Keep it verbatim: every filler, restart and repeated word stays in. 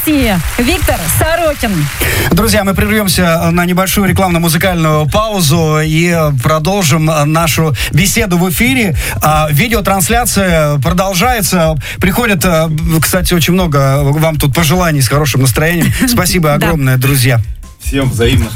России Виктор Сорокин. Друзья, мы прервемся на небольшую рекламно-музыкальную паузу и продолжим нашу беседу в эфире. Видеотрансляция продолжается. Приходит, кстати, очень много вам тут пожеланий с хорошим настроением. Спасибо огромное, друзья. Всем взаимно.